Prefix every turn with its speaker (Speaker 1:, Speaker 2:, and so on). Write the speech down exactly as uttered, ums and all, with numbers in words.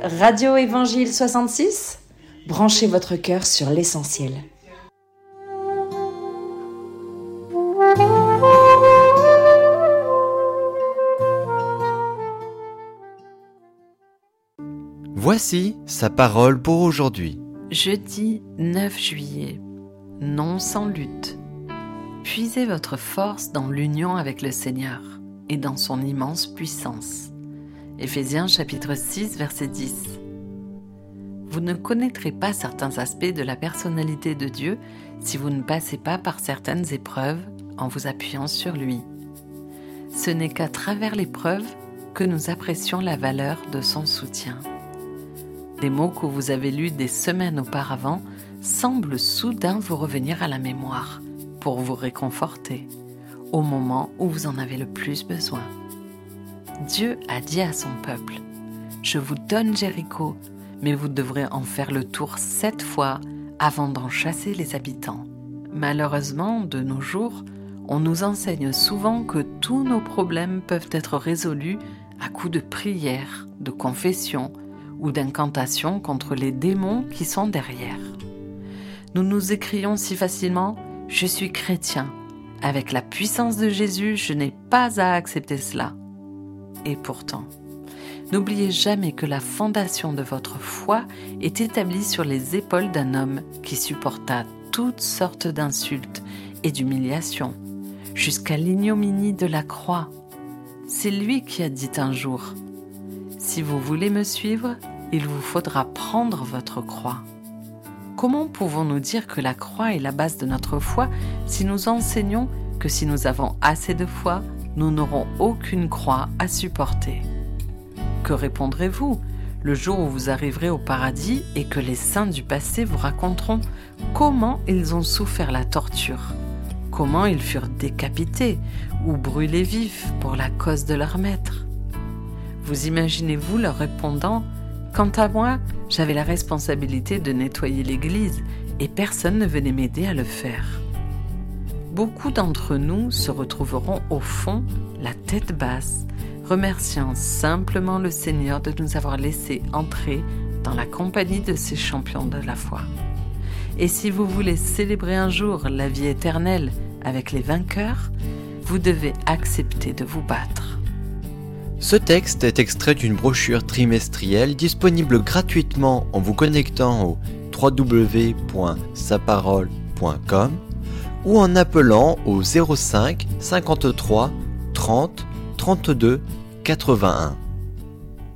Speaker 1: Radio Évangile soixante-six, branchez votre cœur sur l'essentiel.
Speaker 2: Voici sa parole pour aujourd'hui.
Speaker 3: Jeudi neuf juillet. Non sans lutte. Puisez votre force dans l'union avec le Seigneur et dans son immense puissance. Éphésiens chapitre six, verset dix. Vous ne connaîtrez pas certains aspects de la personnalité de Dieu si vous ne passez pas par certaines épreuves en vous appuyant sur lui. Ce n'est qu'à travers l'épreuve que nous apprécions la valeur de son soutien. Les mots que vous avez lus des semaines auparavant semblent soudain vous revenir à la mémoire pour vous réconforter au moment où vous en avez le plus besoin. Dieu a dit à son peuple : « Je vous donne Jéricho, mais vous devrez en faire le tour sept fois avant d'en chasser les habitants. » Malheureusement, de nos jours, on nous enseigne souvent que tous nos problèmes peuvent être résolus à coups de prière, de confession ou d'incantation contre les démons qui sont derrière. Nous nous écrions si facilement « Je suis chrétien. Avec la puissance de Jésus, je n'ai pas à accepter cela. » Et pourtant, n'oubliez jamais que la fondation de votre foi est établie sur les épaules d'un homme qui supporta toutes sortes d'insultes et d'humiliations, jusqu'à l'ignominie de la croix. C'est lui qui a dit un jour : « Si vous voulez me suivre, il vous faudra prendre votre croix. » Comment pouvons-nous dire que la croix est la base de notre foi si nous enseignons que si nous avons assez de foi, nous n'aurons aucune croix à supporter? Que répondrez-vous le jour où vous arriverez au paradis et que les saints du passé vous raconteront comment ils ont souffert la torture, comment ils furent décapités ou brûlés vifs pour la cause de leur maître? Vous imaginez-vous leur répondant : « Quant à moi, j'avais la responsabilité de nettoyer l'église et personne ne venait m'aider à le faire. » Beaucoup d'entre nous se retrouveront au fond, la tête basse, remerciant simplement le Seigneur de nous avoir laissé entrer dans la compagnie de ces champions de la foi. Et si vous voulez célébrer un jour la vie éternelle avec les vainqueurs, vous devez accepter de vous battre.
Speaker 2: Ce texte est extrait d'une brochure trimestrielle disponible gratuitement en vous connectant au w w w point sa parole point com ou en appelant au zéro cinq cinquante-trois trente trente-deux quatre-vingt-un.